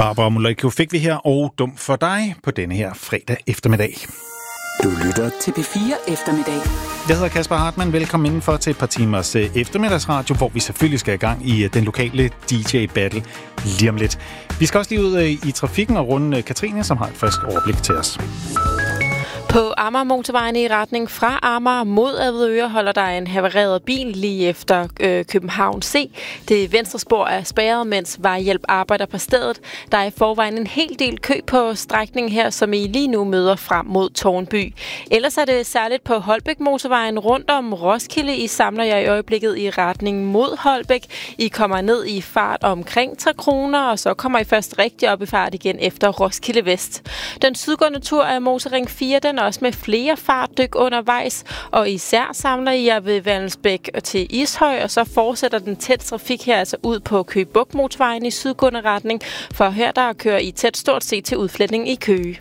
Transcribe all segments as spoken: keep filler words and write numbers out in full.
Barbara Moleko fik vi her, og Dum for dig på denne her fredag eftermiddag. Du lytter til P fire Eftermiddag. Jeg hedder Kasper Hartmann. Velkommen indenfor til et par timers eftermiddagsradio, hvor vi selvfølgelig skal i gang i den lokale D J-battle lige om lidt. Vi skal også lige ud i trafikken og runde Katrine, som har et frisk overblik til os. På Amager Motorvejen i retning fra Amager mod Avedøre holder der en havareret bil lige efter øh, København C. Det venstre spor er spærret, mens vejhjælp arbejder på stedet. Der er i forvejen en hel del kø på strækningen her, som I lige nu møder frem mod Tårnby. Ellers er det særligt på Holbæk Motorvejen rundt om Roskilde. I samler jer i øjeblikket i retning mod Holbæk. I kommer ned i fart omkring tre kroner, og så kommer I først rigtig op i fart igen efter Roskilde Vest. Den sydgående tur af Motorring fire, den også med flere fartdyk undervejs, og især samler I jer ved Vallensbæk til Ishøj, og så fortsætter den tæt trafik her altså ud på Køge Bugt Motorvejen i sydgående retning, for her der kører I tæt stort set til udfletning i Køge.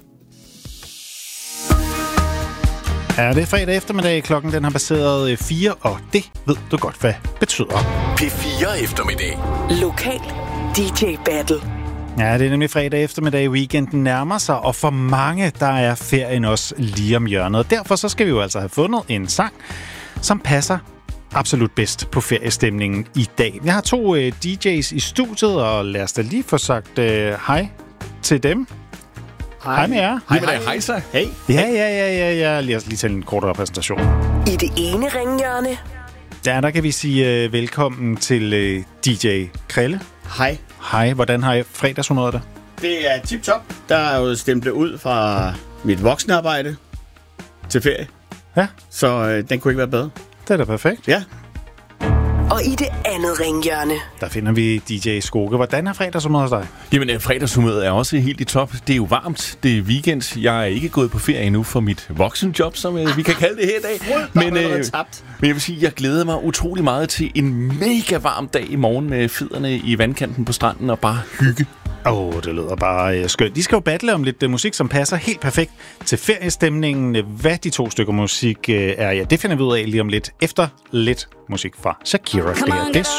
Er det fredag eftermiddag, klokken den har passeret fire, og det ved du godt, hvad betyder. P fire Eftermiddag. Lokal D J Battle. Ja, det er nemlig fredag eftermiddag, weekenden nærmer sig, og for mange, der er ferien også lige om hjørnet. Derfor så skal vi jo altså have fundet en sang, som passer absolut bedst på feriestemningen i dag. Jeg har to øh, D J's i studiet, og lad os da lige få sagt øh, hej til dem. Hej, hej med jer. Hej med dig. Hej så. Hey. Ja, ja, ja, ja, ja. Lad os lige tage en kortere præsentation. I det ene ringhjørne. Ja, der kan vi sige øh, velkommen til øh, D J Krille. Hej. Hej, hvordan har I fredagshumøret det? Det er tip-top. Der er jo stemplet ud fra mit voksenarbejde til ferie. Ja. Så øh, den kunne ikke være bedre. Det er da perfekt. Ja. Og i det andet ringhjørne. Der finder vi D J Skoke. Hvordan er fredagshumøret hos dig? Jamen, fredagshumøret er også helt i top. Det er jo varmt. Det er weekend. Jeg er ikke gået på ferie endnu for mit voksenjob, som øh, vi kan kalde det her i dag. Men, øh, men jeg vil sige, jeg glæder mig utrolig meget til en mega varm dag i morgen med fødderne i vandkanten på stranden og bare hygge. Åh, oh, det lyder bare uh, skønt. De skal jo battle om lidt uh, musik, som passer helt perfekt til feriestemningen. Hvad de to stykker musik uh, er, ja, det finder vi ud af lige om lidt. Efter lidt musik fra Shakira. Det er det